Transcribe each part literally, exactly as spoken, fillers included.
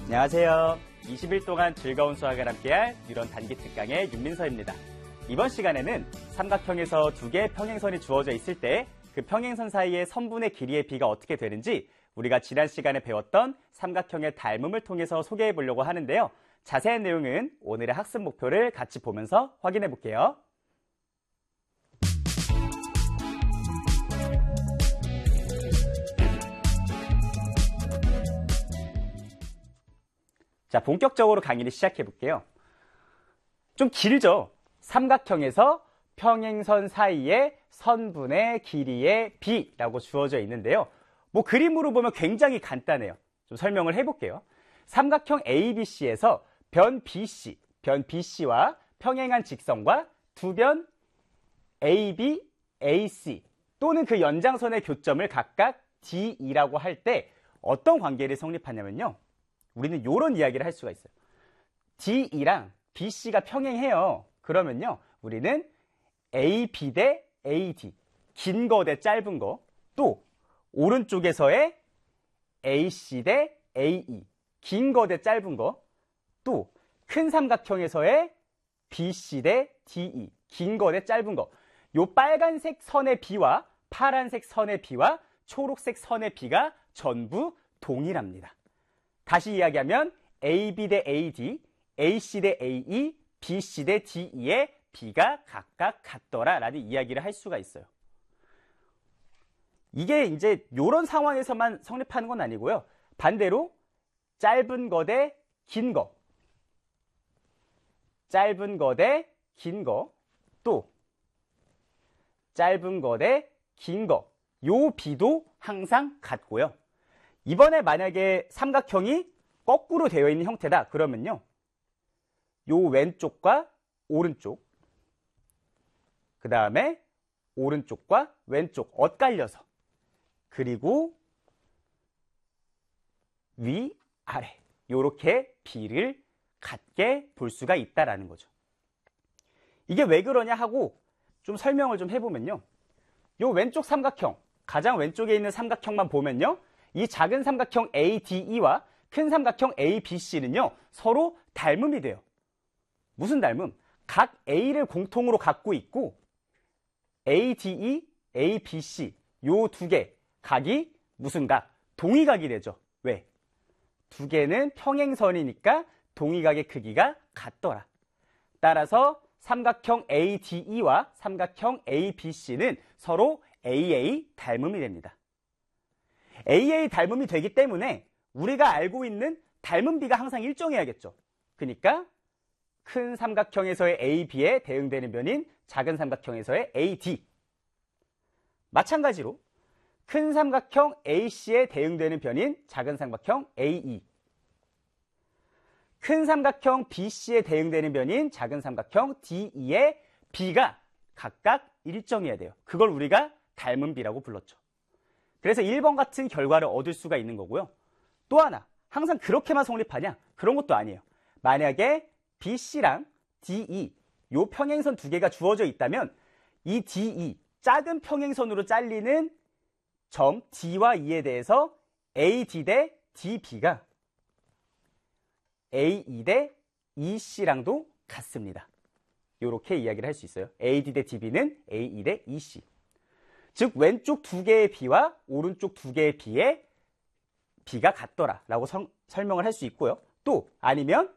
안녕하세요. 이십 일 동안 즐거운 수학을 함께할 유런 단기 특강의 윤민서입니다. 이번 시간에는 삼각형에서 두 개의 평행선이 주어져 있을 때 그 평행선 사이의 선분의 길이의 비가 어떻게 되는지 우리가 지난 시간에 배웠던 삼각형의 닮음을 통해서 소개해 보려고 하는데요. 자세한 내용은 오늘의 학습 목표를 같이 보면서 확인해 볼게요. 자, 본격적으로 강의를 시작해 볼게요. 좀 길죠? 삼각형에서 평행선 사이의 선분의 길이의 비라고 주어져 있는데요. 뭐 그림으로 보면 굉장히 간단해요. 좀 설명을 해볼게요. 삼각형 에이비씨에서 변 비씨, 변 비씨와 평행한 직선과 두 변 에이비, 에이씨 또는 그 연장선의 교점을 각각 디이라고 할 때 어떤 관계를 성립하냐면요. 우리는 이런 이야기를 할 수가 있어요. 디이랑 비씨가 평행해요. 그러면요. 우리는 에이비 대 에이디, 긴 거 대 짧은 거, 또 오른쪽에서의 에이씨 대 에이이, 긴 거 대 짧은 거, 또 큰 삼각형에서의 비씨 대 디이, 긴 거 대 짧은 거. 요 빨간색 선의 비와 파란색 선의 비와 초록색 선의 비가 전부 동일합니다. 다시 이야기하면 에이비 대 에이디, 에이씨 대 에이이, 비씨 대 디이의 비가 각각 같더라 라는 이야기를 할 수가 있어요. 이게 이제 이런 상황에서만 성립하는 건 아니고요. 반대로 짧은 거 대 긴 거, 짧은 거 대 긴 거, 또 짧은 거 대 긴 거, 요 비도 항상 같고요. 이번에 만약에 삼각형이 거꾸로 되어 있는 형태다 그러면요. 요 왼쪽과 오른쪽, 그 다음에 오른쪽과 왼쪽 엇갈려서, 그리고 위, 아래 요렇게 비를 같게 볼 수가 있다라는 거죠. 이게 왜 그러냐 하고 좀 설명을 좀 해보면요. 요 왼쪽 삼각형, 가장 왼쪽에 있는 삼각형만 보면요. 이 작은 삼각형 에이디이와 큰 삼각형 에이비씨는요. 서로 닮음이 돼요. 무슨 닮음? 각 A를 공통으로 갖고 있고 에이디이, 에이비씨 요 두 개 각이 무슨 각? 동위각이 되죠. 왜? 두 개는 평행선이니까 동위각의 크기가 같더라. 따라서 삼각형 에이디이와 삼각형 에이비씨는 서로 에이에이 닮음이 됩니다. 에이에이 닮음이 되기 때문에 우리가 알고 있는 닮은 비가 항상 일정해야겠죠. 그러니까 큰 삼각형에서의 에이비에 대응되는 변인 작은 삼각형에서의 에이디. 마찬가지로 큰 삼각형 에이씨에 대응되는 변인 작은 삼각형 에이이. 큰 삼각형 비씨에 대응되는 변인 작은 삼각형 디이의 비가 각각 일정해야 돼요. 그걸 우리가 닮은 비라고 불렀죠. 그래서 일 번 같은 결과를 얻을 수가 있는 거고요. 또 하나, 항상 그렇게만 성립하냐? 그런 것도 아니에요. 만약에 비씨랑 디이, 요 평행선 두 개가 주어져 있다면 이 디이, 작은 평행선으로 잘리는 점 D와 E에 대해서 에이디 대 디비가 에이이 대 이씨랑도 같습니다. 이렇게 이야기를 할 수 있어요. 에이디 대 디비는 에이이 대 이씨. 즉 왼쪽 두 개의 비와 오른쪽 두 개의 비의 비가 같더라 라고 성, 설명을 할 수 있고요. 또 아니면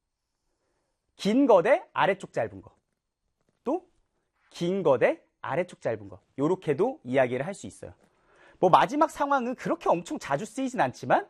긴 거 대 아래쪽 짧은 거, 또 긴 거 대 아래쪽 짧은 거, 이렇게도 이야기를 할 수 있어요. 뭐 마지막 상황은 그렇게 엄청 자주 쓰이진 않지만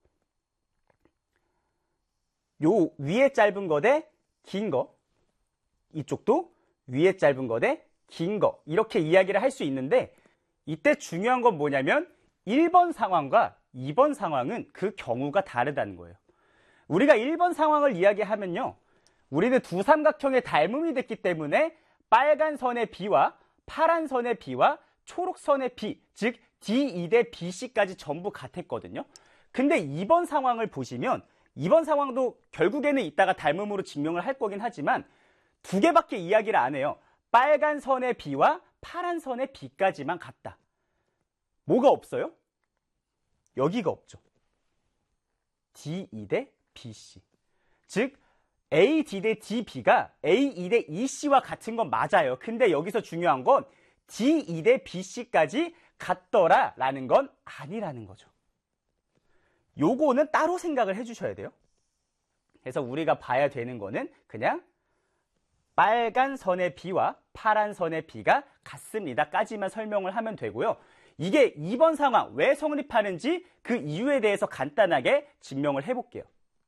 요 위에 짧은 거 대 긴 거, 이쪽도 위에 짧은 거 대 긴 거, 이렇게 이야기를 할 수 있는데 이때 중요한 건 뭐냐면 일 번 상황과 이 번 상황은 그 경우가 다르다는 거예요. 우리가 일 번 상황을 이야기하면요. 우리는 두 삼각형의 닮음이 됐기 때문에 빨간 선의 비와 파란 선의 비와 초록 선의 비, 즉 디이 대 비씨까지 전부 같았거든요. 근데 이 번 상황을 보시면 이 번 상황도 결국에는 이따가 닮음으로 증명을 할 거긴 하지만 두 개밖에 이야기를 안 해요. 빨간 선의 비와 파란 선의 비까지만 같다. 뭐가 없어요? 여기가 없죠. 디이 대 비씨. 즉 에이디 대 디비가 에이이 대 이씨와 같은 건 맞아요. 근데 여기서 중요한 건 디이 대 비씨까지 같더라 라는 건 아니라는 거죠. 요거는 따로 생각을 해주셔야 돼요. 그래서 우리가 봐야 되는 거는 그냥 빨간 선의 B와 파란 선의 B가 같습니다 까지만 설명을 하면 되고요. 이게 이번 상황 왜 성립하는지 그 이유에 대해서 간단하게 증명을 해볼게요.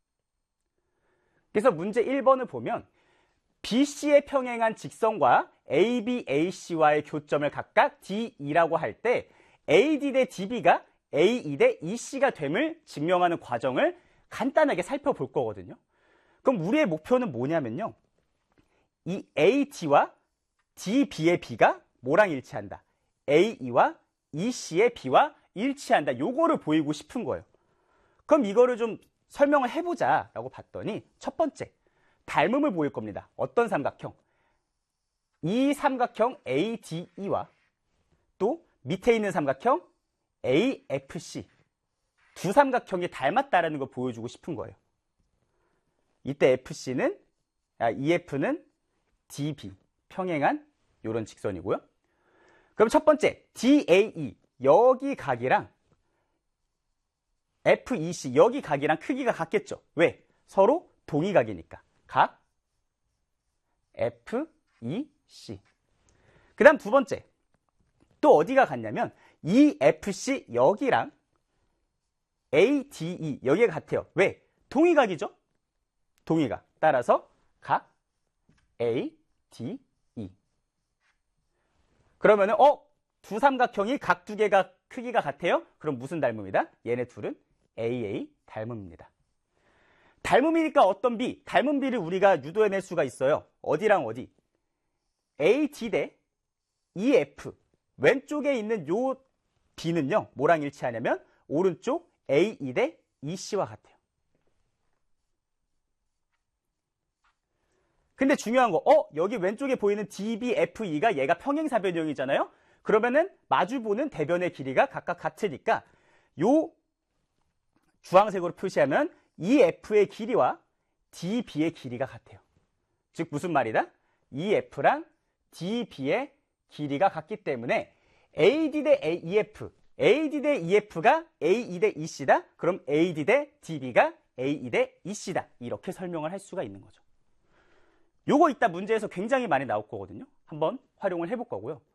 그래서 문제 일 번을 보면 비씨에 평행한 직선과 에이비, 에이씨와의 교점을 각각 디이라고 할 때 에이디 대 디비가 에이이 대 이씨가 됨을 증명하는 과정을 간단하게 살펴볼 거거든요. 그럼 우리의 목표는 뭐냐면요. 이 에이티와 디비의 B가 뭐랑 일치한다? 에이이와 이씨의 B와 일치한다. 요거를 보이고 싶은 거예요. 그럼 이거를 좀 설명을 해보자 라고 봤더니 첫 번째, 닮음을 보일 겁니다. 어떤 삼각형? 이 삼각형 에이디이와 또 밑에 있는 삼각형 에이에프씨 두 삼각형이 닮았다라는 걸 보여주고 싶은 거예요. 이때 에프씨는, 아, 이에프는 디비, 평행한 이런 직선이고요. 그럼 첫 번째, 디에이, 여기 각이랑 에프이씨, 여기 각이랑 크기가 같겠죠. 왜? 서로 동의각이니까. 각 에프이씨. 그 다음 두 번째, 또 어디가 같냐면 이에프씨 여기랑 에이디이 여기가 같아요. 왜? 동의각이죠. 동의각. 따라서 각 에이디이. 그러면은 어? 두 삼각형이 각 두 개가 크기가 같아요? 그럼 무슨 닮음이다? 얘네 둘은 에이에이 닮음입니다. 닮음이니까 어떤 B? 닮은 B를 우리가 유도해낼 수가 있어요. 어디랑 어디? 에이디 대 이에프. 왼쪽에 있는 요 B는요. 뭐랑 일치하냐면 오른쪽 에이이 대 이씨와 같아요. 근데 중요한 거, 어? 여기 왼쪽에 보이는 디비에프이가 얘가 평행사변형이잖아요? 그러면은 마주보는 대변의 길이가 각각 같으니까 요 주황색으로 표시하면 이에프의 길이와 디비의 길이가 같아요. 즉 무슨 말이다? 이에프랑 디비의 길이가 같기 때문에 에이디 대 이에프, 에이디 대 이에프가 에이이 대 이씨다? 그럼 에이디 대 디비가 에이이 대 이씨다. 이렇게 설명을 할 수가 있는 거죠. 요거 이따 문제에서 굉장히 많이 나올 거거든요. 한번 활용을 해볼 거고요.